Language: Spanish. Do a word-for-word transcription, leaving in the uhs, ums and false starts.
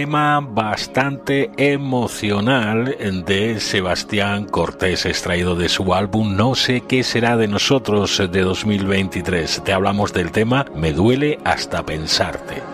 Tema bastante emocional de Sebastián Cortés, extraído de su álbum No sé qué será de nosotros de dos mil veintitrés. Te hablamos del tema Me duele hasta pensarte.